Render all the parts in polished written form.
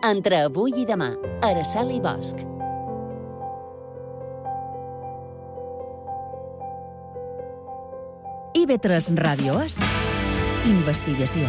Entre avui i demà, Araceli Bosch. IB3 Ràdio És investigació.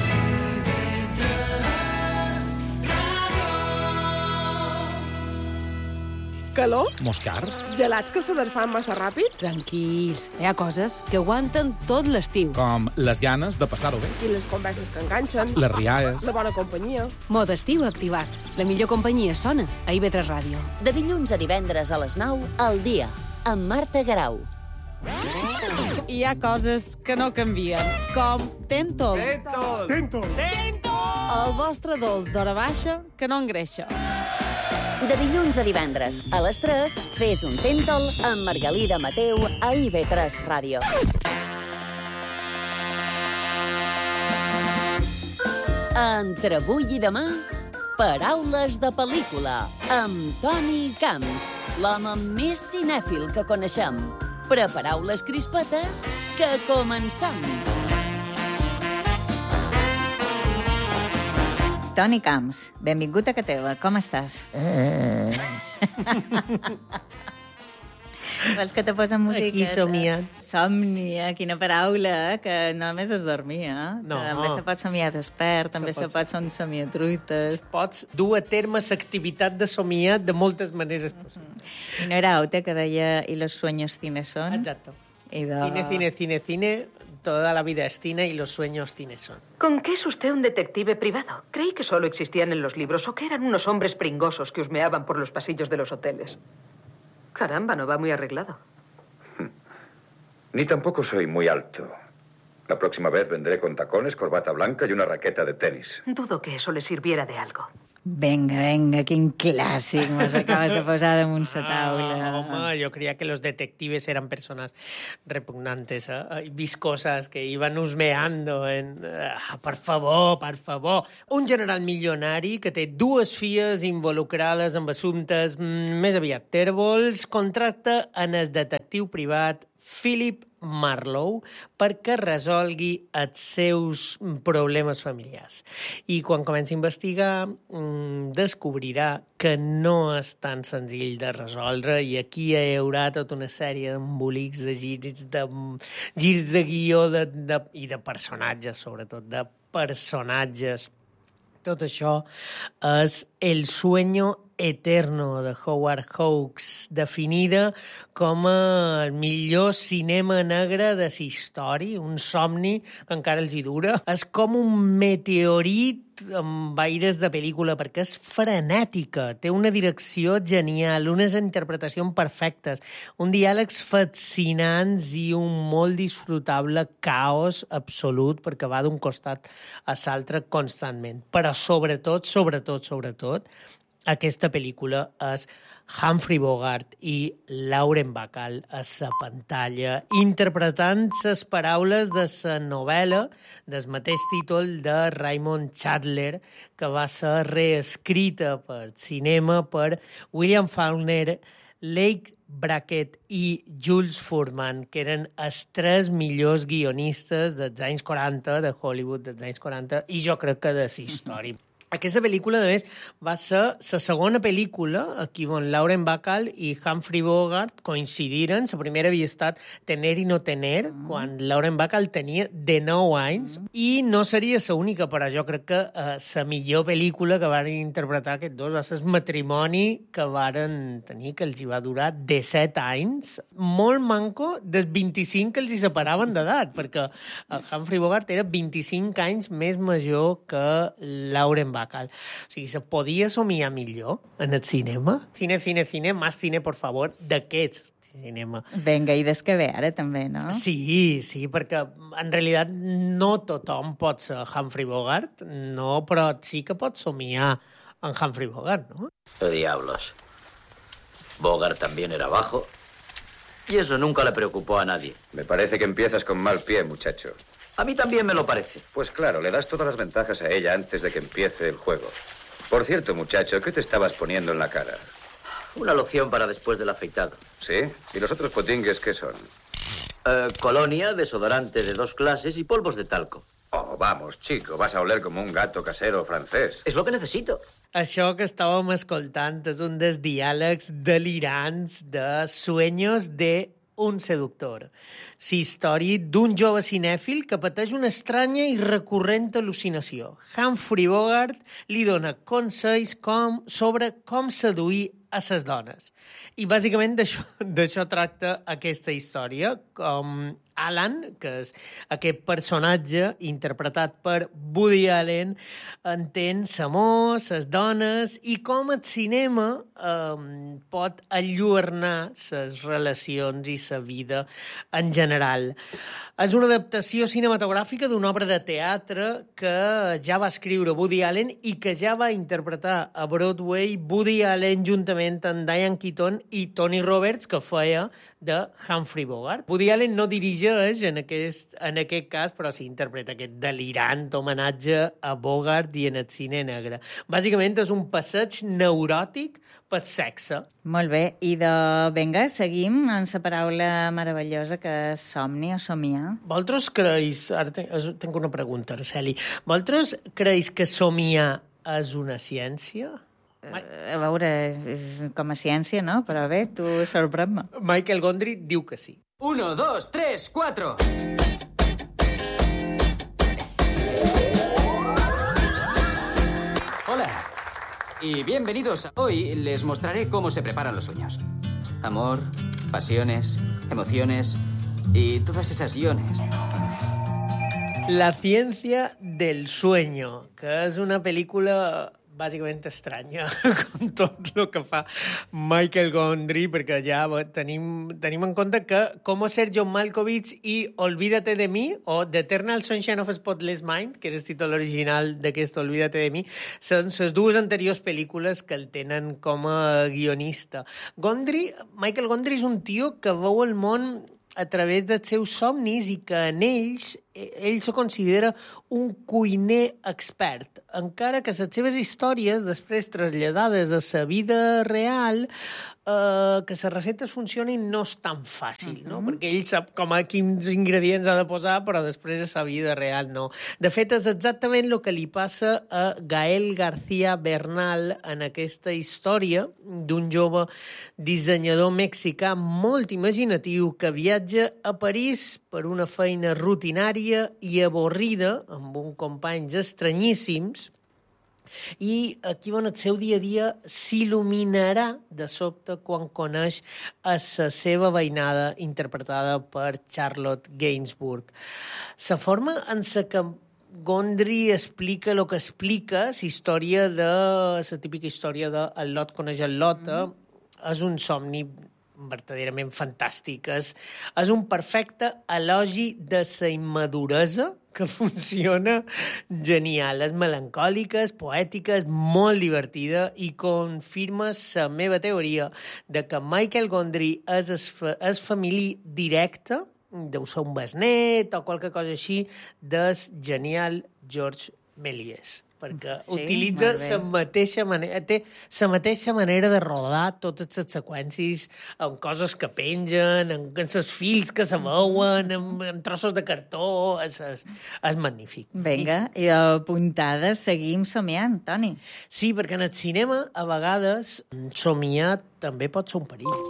Calor? Moscars? Gelats que se fan massa ràpid? Tranquils, hi ha coses que aguanten tot l'estiu. Com les ganes de passar-ho bé. I les converses que enganxen? Les rialles. La bona companyia? Mode estiu activat. La millor companyia sona a IB3 Ràdio. De dilluns a divendres a les 9, al dia, amb Marta Garau. Hi ha coses que no canvien, com Tentol. Tentol! El vostre dolç d'hora baixa que no engreixa. De dilluns a divendres a les 3, fes un Tentol amb Margalida Mateu a IB3 Ràdio. Entre avui i demà, paraules de pel·lícula, amb Toni Camps, l'home més cinèfil que coneixem. Prepareu les crispetes, que comencem! Toni Camps, benvingut a casa teva. Com estàs? Vols que te posen música? Aquí somiant. Somnia, quina paraula, que no només es dormia. No. També se pot somiar despert, també se pot somiar truites. Pots dur a terme l'activitat de somiar de moltes maneres possibles. I no era Aute que deia «y los sueños cine son»? Exacto. I de... Cine. Toda la vida es cine y los sueños cine son. ¿Con qué es usted un detective privado? Creí que solo existían en los libros o que eran unos hombres pringosos que husmeaban por los pasillos de los hoteles. Caramba, no va muy arreglado. Ni tampoco soy muy alto. La próxima vez vendré con tacones, corbata blanca y una raqueta de tenis. Dudo que eso le sirviera de algo. Venga, quin clàssic mos acabes de posar damunt la taula. Home, yo creía que los detectives eran personas repugnantes, viscosas, que iban husmeando en... per favor. Un general milionari que té dues filles involucrades amb assumptes més aviat tèrbols contracta en el detectiu privat Philip Marlowe perquè resolgui els seus problemes familiars. I quan comença a investigar, descobrirà que no és tan senzill de resoldre i aquí hi haurà tota una sèrie d'embolics, de girs de guió i de personatges, sobretot, de personatges. Tot això és El sueño eterno de Howard Hawks, definida com el millor cinema negre de la història, un somni que encara els hi dura. És com un meteorit amb aires de pel·lícula, perquè és frenètica, té una direcció genial, unes interpretacions perfectes, un diàlegs fascinants i un molt disfrutable caos absolut, perquè va d'un costat a l'altre constantment. Però sobretot, aquesta pel·lícula és Humphrey Bogart i Lauren Bacall a la pantalla, interpretant les paraules de la novel·la del mateix títol de Raymond Chandler, que va ser reescrita per cinema per William Faulkner, Leigh Brackett i Jules Furman, que eren els tres millors guionistes dels anys 40, de Hollywood dels anys 40, i jo crec que de la història. Aquesta pel·lícula, a més, va ser la segona pel·lícula aquí on Lauren Bacall i Humphrey Bogart coincidiren. La primera havia estat Tener i no tener, quan Lauren Bacall tenia 19 anys, i no seria l'única, però jo crec que la millor pel·lícula que van interpretar aquests dos va ser el matrimoni que varen tenir, que els hi va durar 17 anys, molt manco dels 25 que els hi separaven d'edat, perquè el Humphrey Bogart era 25 anys més major que Lauren Bacall. O sigui, se podia somiar millor en el cinema. Cine, más cine, por favor, d'aquest cinema. Venga, i des que ve ara també, no? Sí, perquè en realitat no tothom pot ser Humphrey Bogart, no, però sí que pot somiar en Humphrey Bogart, no? ¿Qué diablos? Bogart también era bajo y eso nunca le preocupó a nadie. Me parece que empiezas con mal pie, muchacho. A mí también me lo parece. Pues claro, le das todas las ventajas a ella antes de que empiece el juego. Por cierto, muchacho, ¿qué te estabas poniendo en la cara? Una loción para después del afeitado. ¿Sí? ¿Y los otros potingues qué son? Colonia, desodorante de 2 clases y polvos de talco. Oh, vamos, chico, vas a oler como un gato casero francés. Es lo que necesito. Això que estàvem escoltant és un dels diàlegs delirants de Sueños de un seductor. La història d'un jove cinèfil que pateix una estranya i recurrent al·lucinació. Humphrey Bogart li dona consells sobre com seduir a les dones. I bàsicament d'això tracta aquesta història, com Alan, que és aquest personatge interpretat per Woody Allen, entén l'amor, les dones i com el cinema pot enlluernar les relacions i la vida en general. És una adaptació cinematogràfica d'una obra de teatre que ja va escriure Woody Allen i que ja va interpretar a Broadway Woody Allen juntament amb Diane Keaton i Tony Roberts, que feia de Humphrey Bogart. Woody Allen no dirigeix en aquest cas, però s'interpreta aquest delirant homenatge a Bogart i en el cine negre. Bàsicament és un passeig neuròtic pel sexe. Molt bé, i vinga, seguim amb la paraula meravellosa que és somni o somiar. Vosaltres creus, ara tinc una pregunta, Araceli, vosaltres creus que somiar és una ciència? A veure, com a ciència, no? Però bé, tu sorprèn-me. Michael Gondry diu que sí. 1, 2, 3, 4. Hola y bienvenidos. Hoy les mostraré cómo se preparan los sueños. Amor, pasiones, emociones y todas esas iones. La ciencia del sueño, que és una pel·lícula bàsicament estranya, com tot el que fa Michael Gondry, perquè ja tenim en compte que Com ser John Malkovich i Olvídate de mi, o The Eternal Sunshine of a Spotless Mind, que és el títol original d'aquest Olvídate de mi, són les dues anteriors pel·lícules que el tenen com a guionista. Michael Gondry és un tio que veu el món a través dels seus somnis i que en ell se considera un cuiner expert, encara que les seves històries, després traslladades a la vida real, que les receptes funcionin no és tan fàcil, no? Perquè ell sap quins ingredients ha de posar, però després a la vida real no. De fet, és exactament el que li passa a Gael García Bernal en aquesta història d'un jove dissenyador mexicà molt imaginatiu que viatja a París per una feina rutinària i avorrida, amb uns companys estranyíssims, i aquí on el seu dia a dia s'il·luminarà de sobte quan coneix a la seva veïnada interpretada per Charlotte Gainsbourg. La forma en la que Gondry explica el que explica, la típica història de el Lot coneix el Lot, és un somni verdaderament fantàstic. És un perfecte elogi de la immaduresa que funciona genial. És melancòlica, és poètica, és molt divertida i confirma la meva teoria de que Michael Gondry és família directa, deu ser un besnet o qualque cosa així, del genial Georges Méliès, perquè utilitza la mateixa manera, té la mateixa manera de rodar totes les seqüències amb coses que pengen, amb els fils que se veuen, amb trossos de cartó. És magnífic. Vinga, i apuntades seguim somiant, Toni. Sí, perquè en el cinema, a vegades, somiar també pot ser un perill.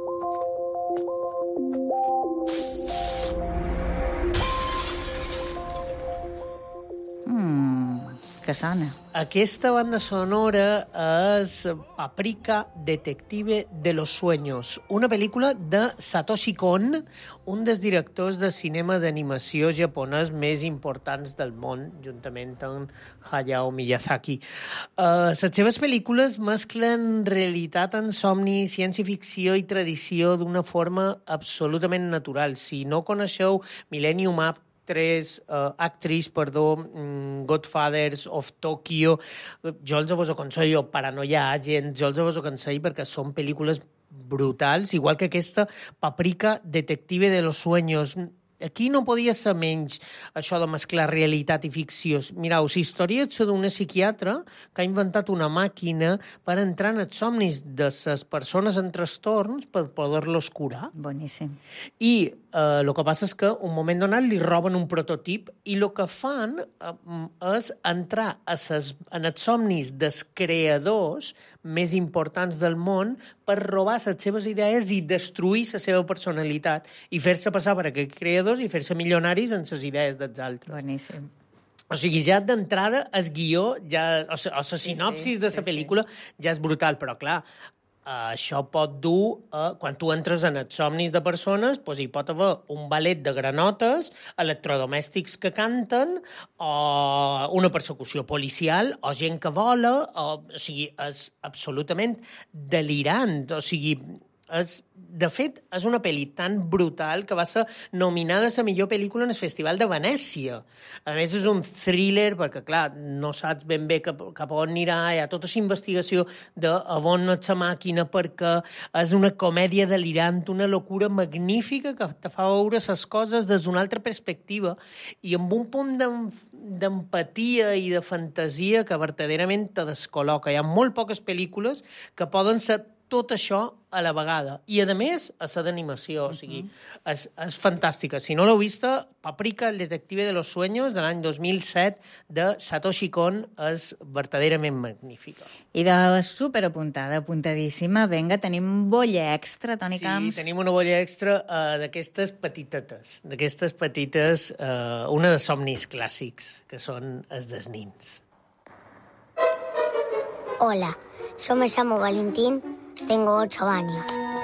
Que sona. Aquesta banda sonora és Paprika Detective de los Sueños, una pel·lícula de Satoshi Kon, un dels directors de cinema d'animació japonès més importants del món, juntament amb Hayao Miyazaki. Les seves pel·lícules mesclen realitat en somni, ciència-ficció i tradició d'una forma absolutament natural. Si no coneixeu Millennium Actress, Godfathers of Tokyo, jo els vos aconsello, Paranoia Agent, jo els vos aconsello perquè són pel·lícules brutals, igual que aquesta Paprika Detective de los Sueños. aquí no podia ser menys això de mesclar realitat i ficció. Mireu, la història és d'una psiquiatra que ha inventat una màquina per entrar en els somnis de les persones en trastorns per poder-los curar. Boníssim. I el que passa és que un moment donat li roben un prototip i el que fan és entrar en els somnis dels creadors més importants del món per robar les seves idees i destruir la seva personalitat i fer-se passar per aquests creadors i fer-se milionaris en les idees dels altres. Boníssim. O sigui, ja d'entrada el guió, o la sinopsis de la pel·lícula ja és brutal, però clar, això pot dur, quan tu entres en els somnis de persones, doncs hi pot haver un ballet de granotes, electrodomèstics que canten, o una persecució policial, o gent que vola, o sigui, és absolutament delirant. O sigui, de fet, és una pel·li tan brutal que va ser nominada a la millor pel·lícula en el Festival de Venècia. A més, és un thriller, perquè, clar, no saps ben bé cap on anirà, hi ha tota la investigació d'on és la màquina, perquè és una comèdia delirant, una locura magnífica que te fa veure les coses des d'una altra perspectiva i amb un punt d'empatia i de fantasia que verdaderament te descol·loca. Hi ha molt poques pel·lícules que poden ser tot això a la vegada. I, a més, a ser d'animació. O sigui, és fantàstica. Si no l'heu vista, Paprika, el detective de los sueños, de l'any 2007, de Satoshi Kon, és verdaderament magnífica. I de superapuntada, apuntadíssima. Vinga, tenim bolla extra, Toni Camps. Sí, tenim una bolla extra d'aquestes petitetes. D'aquestes petites, una de somnis clàssics, que són els dels nins. Hola, yo me llamo Valentín. Tengo 8 años.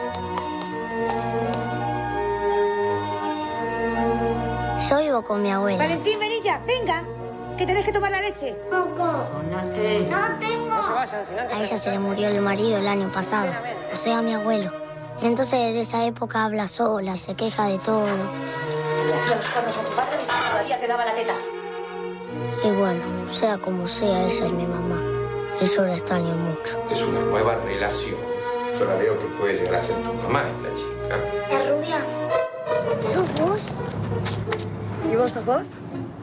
Yo vivo con mi abuela. Valentín, vení ya, venga, que tenés que tomar la leche. Coco. No tengo. A ella se le murió el marido el año pasado, o sea, mi abuelo. Y entonces desde esa época habla sola, se queja de todo. Cuando a tu padre todavía te daba la teta. Y bueno, sea como sea, ella es mi mamá. Y yo la extraño mucho. Es una nueva relación. Yo la veo que puede llegar a ser tu mamá, esta chica. ¿Es rubia? ¿Sos vos? ¿Y vos sos vos?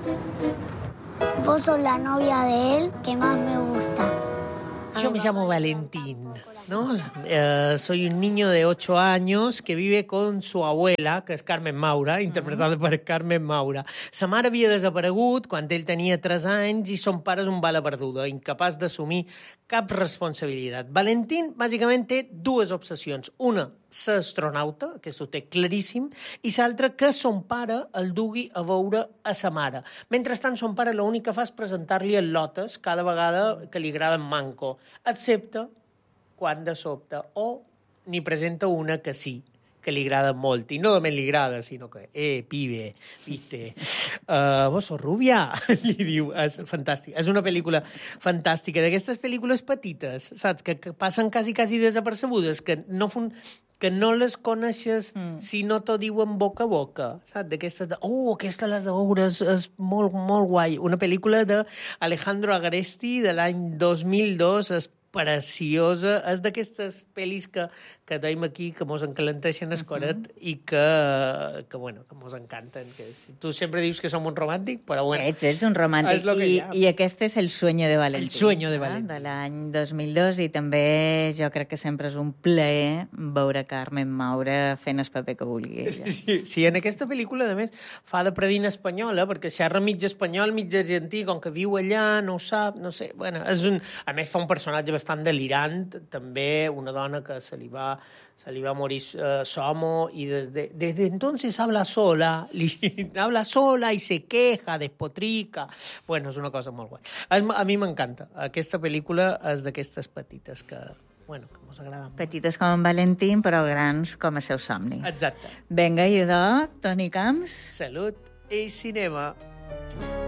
Vos sos la novia de él que más me gusta. Yo me llamo Valentín, ¿no? Soy un niño de 8 años que vive con su abuela, que és Carmen Maura, interpretada per Carmen Maura. Sa mare havia desaparegut quan ell tenia 3 anys i son pare és un bala perduda, incapaç d'assumir cap responsabilitat. Valentín, bàsicament, té 2 obsessions. Una, ser astronauta, que s'ho té claríssim, i l'altra, que son pare el dugui a veure a sa mare. Mentrestant, son pare l'únic que fa és presentar-li el lotes cada vegada que li agrada en manco, excepte quan de sobte o n'hi presenta una que sí, que li agrada molt. I no només li agrada, sinó que, pibe, viste, vos sos rubia, li diu. És fantàstic. És una pel·lícula fantàstica, d'aquestes pel·lícules petites, saps, que passen quasi desapercebudes, que no les coneixes si no t'ho diuen boca a boca, saps? D'aquestes aquesta l'has de veure, és molt, molt guai. Una pel·lícula d'Alejandro Agresti de l'any 2002, és preciosa, és d'aquestes pel·lis que tenim aquí, que mos encalenteixen el coret i que mos encanten. Tu sempre dius que som un romàntic, però bueno. Ets un romàntic. I aquest és El sueño de Valentín. El sueño de Valentín. De l'any 2002, i també jo crec que sempre és un plaer veure Carmen Maura fent el paper que vulgui. Sí, en aquesta pel·lícula, a més, fa de predina espanyola, perquè xerra mig espanyol, mig argentí, com que viu allà, no ho sap, no sé. Bueno, a més, fa un personatge bastant delirant, també una dona que se li va morir Somo, y desde entonces habla sola y se queja, despotrica. Bueno, és una cosa molt guai. A mi m'encanta. Aquesta pel·lícula és d'aquestes petites que mos agrada molt. Petites com en Valentín, però grans com els seus somnis. Exacte. Vinga, idò, Toni Camps. Salut i cinema.